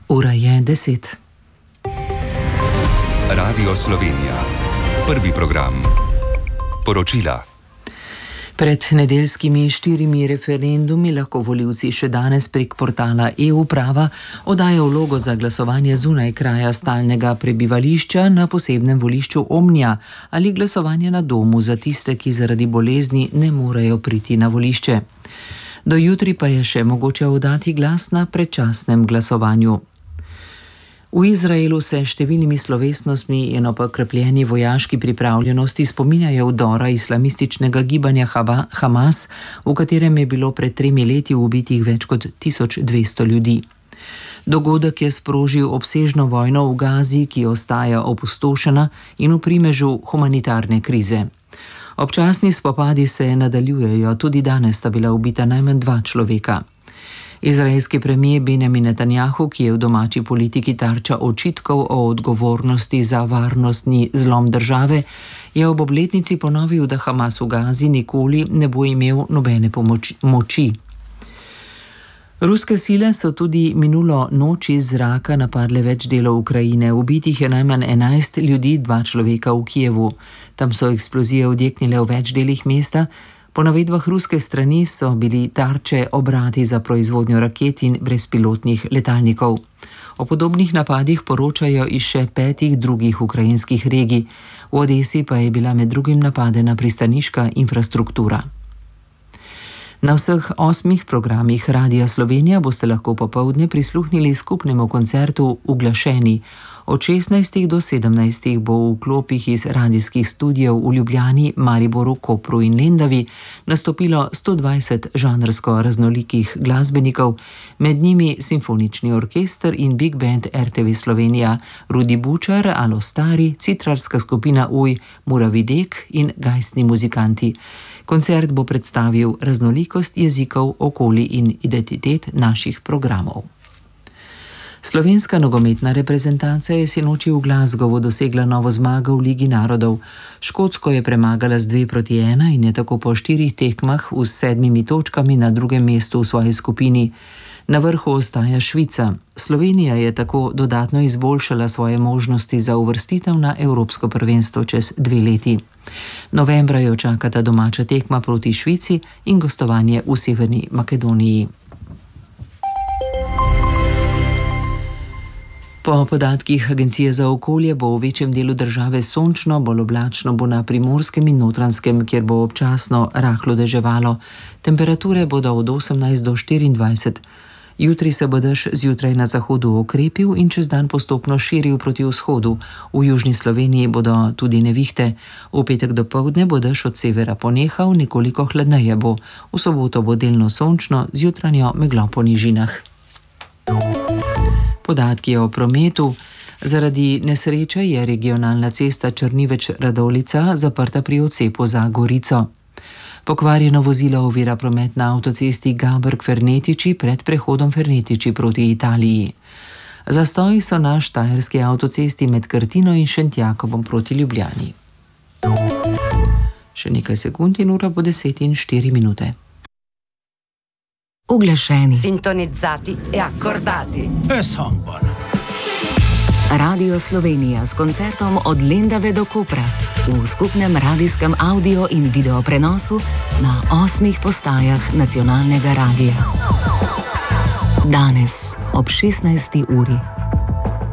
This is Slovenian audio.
Ura je 10. Radio Slovenija. Prvi program. Poročila. Pred nedeljskimi 4 referendumi lahko volivci še danes prek portala e-uprava oddajo vlogo za glasovanje zunaj kraja stalnega prebivališča na posebnem volišču Omnja ali glasovanje na domu za tiste, ki zaradi bolezni ne morejo priti na volišče. Do jutri pa je še mogoče oddati glas na predčasnem glasovanju. V Izraelu se številnimi slovesnostmi in ob okrepljeni vojaški pripravljenosti spominjajo vdora islamističnega gibanja Hamas, v katerem je bilo pred 3 leti ubitih več kot 1200 ljudi. Dogodek je sprožil obsežno vojno v Gazi, ki ostaja opustošena in v primežu humanitarne krize. Občasni spopadi se nadaljujejo, tudi danes sta bila ubita najmanj 2 človeka. Izraelski premijer Benjamin Netanjahu, ki je v domači politiki tarča očitkov o odgovornosti za varnostni zlom države, je ob obletnici ponovil, da Hamas v Gazi nikoli ne bo imel nobene moči. Ruske sile so tudi minulo noč iz zraka napadle več delov Ukrajine. Ubitih je najmanj 11 ljudi, 2 človeka v Kijevu. Tam so eksplozije odjeknile v več delih mesta. Po navedbah ruske strani so bili tarče obrati za proizvodnjo raket in brezpilotnih letalnikov. O podobnih napadih poročajo iz še 5 drugih ukrajinskih regij. V Odesi pa je bila med drugim napadena pristaniška infrastruktura. Na vseh 8 programih Radia Slovenija boste lahko popoldne prisluhnili skupnemu koncertu Uglašeni. Od 16 do 17 bo v klopih iz radijskih studijev v Ljubljani, Mariboru, Kopru in Lendavi nastopilo 120 žanrsko raznolikih glasbenikov, med njimi simfonični orkester in big band RTV Slovenija, Rudi Bučar, Alo Stari, citrarska skupina Uj, Muravidek in gajstni muzikanti. Koncert bo predstavil raznolikost jezikov, okolij in identitet naših programov. Slovenska nogometna reprezentanca je sinoči v Glasgowu dosegla novo zmago v Ligi narodov. Škotsko je premagala z 2-1 in je tako po 4 tekmah s 7 točkami na drugem mestu v svoji skupini. Na vrhu ostaja Švica. Slovenija je tako dodatno izboljšala svoje možnosti za uvrstitev na Evropsko prvenstvo čez 2 leti. Novembra jo čakata domača tekma proti Švici in gostovanje v Severni Makedoniji. Po podatkih Agencije za okolje bo v večjem delu države sončno, bolj oblačno bo na Primorskem in Notranjskem, kjer bo občasno rahlo deževalo. Temperature bodo od 18 do 24. Jutri se bo dež zjutraj na zahodu okrepil in čez dan postopno širil proti vzhodu. V južni Sloveniji bodo tudi nevihte. V petek dopoldne bo dež od severa ponehal, nekoliko hladneje bo. V soboto bo delno sončno, z jutranjo meglo po nižinah. Podatki o prometu. Zaradi nesreče je regionalna cesta Črniveč-Radovljica zaprta pri odcepu za Gorico. Pokvarjeno vozilo ovira promet na avtocesti Gaberg-Fernetiči pred prehodom Fernetiči proti Italiji. Zastoji so na štajerski avtocesti med Krtino in Šentjakobom proti Ljubljani. Še nekaj sekund in ura bo 10:04. Uglašeni, sintonizzati e accordati. Radio Slovenija s koncertom od Lendave do Kopra v skupnem radijskem audio in video prenosu na 8 postajah nacionalnega radija. Danes ob 16. uri.